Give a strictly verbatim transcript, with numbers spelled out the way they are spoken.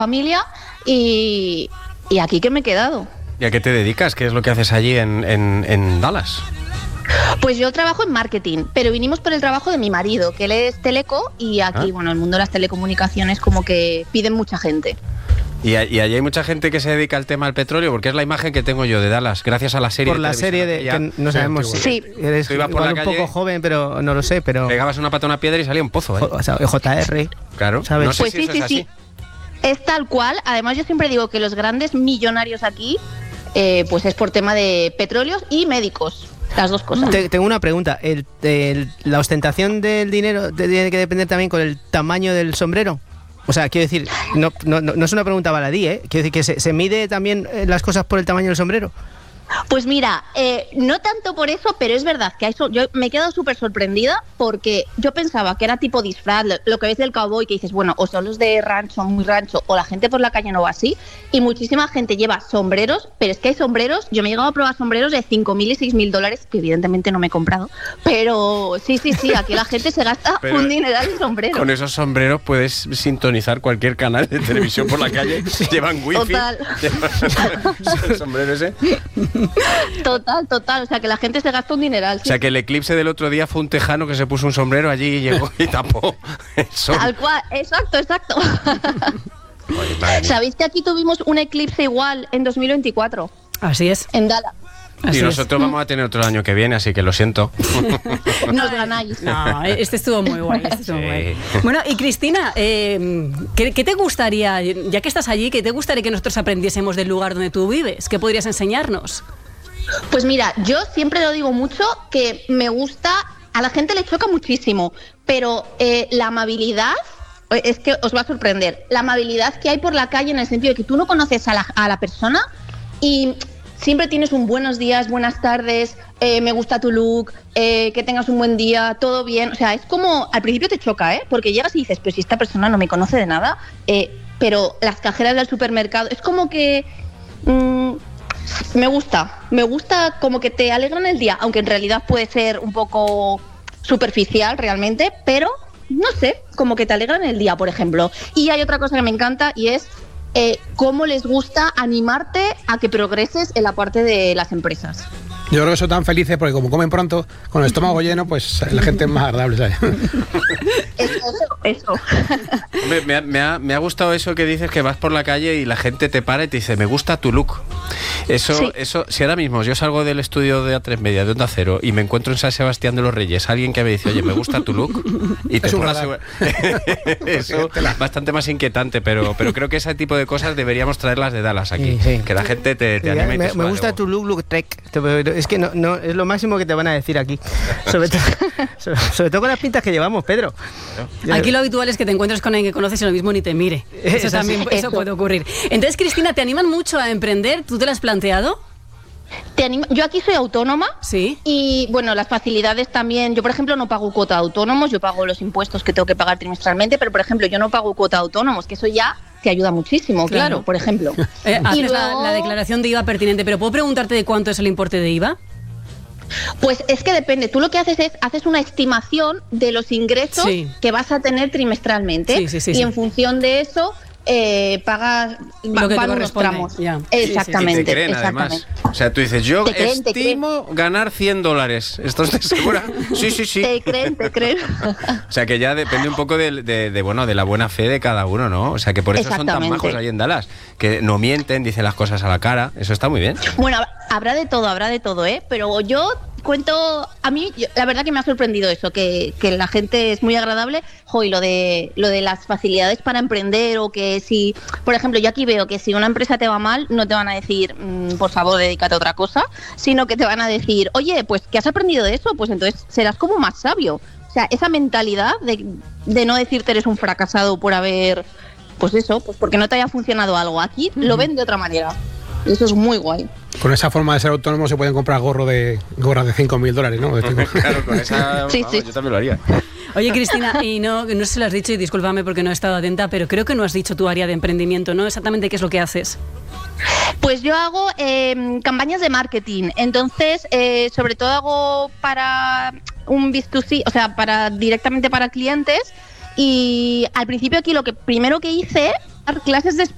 familia y, y aquí que me he quedado. ¿Y a qué te dedicas? ¿Qué es lo que haces allí en, en, en Dallas? Pues yo trabajo en marketing, pero vinimos por el trabajo de mi marido, que él es teleco y aquí, ah. bueno, el mundo de las telecomunicaciones como que piden mucha gente. ¿Y, y allí hay mucha gente que se dedica al tema del petróleo? Porque es la imagen que tengo yo de Dallas, gracias a la serie por de la serie de ya, que no sabemos sí, si sí. eres Tú ibas por la un calle, poco joven, pero no lo sé, pero pegabas una pata a una piedra y salía un pozo, ¿eh? O sea, J R. Claro, ¿sabes? no sé pues si sí, eso sí, es así. sí. Es tal cual. Además, yo siempre digo que los grandes millonarios aquí, eh, pues es por tema de petróleos y médicos. Las dos cosas. Te, tengo una pregunta. El, el, ¿La ostentación del dinero tiene que depender también con el tamaño del sombrero? O sea, quiero decir, no, no, no es una pregunta baladí, ¿eh? Quiero decir que se, se mide también las cosas por el tamaño del sombrero. Pues mira, eh, no tanto por eso, pero es verdad que hay so- yo me he quedado súper sorprendida porque yo pensaba que era tipo disfraz, lo, lo que ves del cowboy, que dices, bueno, o son los de rancho, muy rancho, o la gente por la calle no va así, y muchísima gente lleva sombreros, pero es que hay sombreros, yo me he llegado a probar sombreros de cinco mil y seis mil dólares, que evidentemente no me he comprado, pero sí, sí, sí, aquí la gente se gasta pero un dineral en sombreros. Con esos sombreros puedes sintonizar cualquier canal de televisión por la calle, llevan wifi. Total. ¿El sombrero ese? Total, total, o sea que la gente se gasta un dineral. ¿Sí? O sea que el eclipse del otro día fue un tejano que se puso un sombrero allí y llegó y tapó el sol. Tal cual, exacto, exacto. Oye, ¿Sabéis que aquí tuvimos un eclipse igual en dos mil veinticuatro? Así es. En Dallas. Así y nosotros es. vamos a tener otro año que viene, así que lo siento. Nos ganáis. No, este estuvo muy guay. Este estuvo Sí. guay. Bueno, y Cristina, eh, ¿qué, ¿qué te gustaría, ya que estás allí, qué te gustaría que nosotros aprendiésemos del lugar donde tú vives? ¿Qué podrías enseñarnos? Pues mira, yo siempre lo digo mucho, que me gusta, a la gente le choca muchísimo, pero eh, la amabilidad, es que os va a sorprender, la amabilidad que hay por la calle en el sentido de que tú no conoces a la, a la persona y siempre tienes un buenos días, buenas tardes, eh, me gusta tu look, eh, que tengas un buen día, todo bien. O sea, es como, al principio te choca, ¿eh? Porque llegas y dices, pero si esta persona no me conoce de nada, eh, pero las cajeras del supermercado, es como que... Mmm, me gusta, me gusta como que te alegran el día, aunque en realidad puede ser un poco superficial realmente, pero no sé, como que te alegran el día, por ejemplo. Y hay otra cosa que me encanta y es eh, cómo les gusta animarte a que progreses en la parte de las empresas. Yo creo que son tan felices porque como comen pronto, con el estómago lleno, pues la gente es más agradable, ¿sabes? Eso, eso. Hombre, me, ha, me, ha, me ha gustado eso que dices, que vas por la calle y la gente te para y te dice, me gusta tu look. Eso, sí. eso, si ahora mismo yo salgo del estudio de A tres Media, de Onda Cero, y me encuentro en San Sebastián de los Reyes, alguien que me dice, oye, me gusta tu look, y te puedo asegurar... Eso es bastante más inquietante, pero, pero creo que ese tipo de cosas deberíamos traerlas de Dallas aquí, sí, sí. Que la gente te, te sí, anime y me, te me gusta algo. Tu look, look trek. Es que no, no es lo máximo que te van a decir aquí. Sobre, to, sobre, sobre todo con las pintas que llevamos, Pedro. Aquí lo habitual es que te encuentres con alguien que conoces y lo mismo ni te mire. Eso, eso también eso. eso puede ocurrir. Entonces, Cristina, ¿te animan mucho a emprender? ¿Tú te lo has planteado? Te anima, yo aquí soy autónoma. Sí. Y bueno, las facilidades también. Yo, por ejemplo, no pago cuota de autónomos, yo pago los impuestos que tengo que pagar trimestralmente, pero, por ejemplo, yo no pago cuota de autónomos, que eso ya te ayuda muchísimo, claro, claro por ejemplo. Eh, haces luego... la, la declaración de I V A pertinente, pero ¿puedo preguntarte de cuánto es el importe de I V A? Pues es que depende. Tú lo que haces es, haces una estimación de los ingresos sí. que vas a tener trimestralmente sí, sí, sí, y sí. en función de eso eh, pagas lo que van te unos tramos. Ya. Exactamente. Y te creen, exactamente. Además. O sea, tú dices, yo te creen, estimo te ganar cien dólares. ¿Estás segura? Sí, sí, sí. Te creen, te creen. O sea, que ya depende un poco de, de, de, bueno, de la buena fe de cada uno, ¿no? O sea, que por eso son tan majos ahí en Dallas. Que no mienten, dicen las cosas a la cara. Eso está muy bien. Bueno, habrá de todo, habrá de todo, ¿eh? Pero yo... cuento, a mí yo, la verdad que me ha sorprendido eso, que, que la gente es muy agradable, jo, y lo de lo de las facilidades para emprender, o que si, por ejemplo, yo aquí veo que si una empresa te va mal, no te van a decir, mmm, por favor, dedícate a otra cosa, sino que te van a decir, oye, pues, ¿qué has aprendido de eso? Pues entonces serás como más sabio. O sea, esa mentalidad de, de no decirte eres un fracasado por haber, pues eso, pues porque no te haya funcionado algo. Aquí uh-huh. lo ven de otra manera. Y eso es muy guay. Con esa forma de ser autónomo se pueden comprar gorro de gorras de cinco mil dólares, ¿no? Claro, con esa sí, vamos, sí. yo también lo haría. Oye, Cristina, y no, no sé si lo has dicho y discúlpame porque no he estado atenta, pero creo que no has dicho tu área de emprendimiento, ¿no? Exactamente qué es lo que haces. Pues yo hago eh, campañas de marketing, entonces eh, sobre todo hago para un B dos C, o sea, para directamente para clientes, y al principio aquí lo que primero que hice, dar clases de español.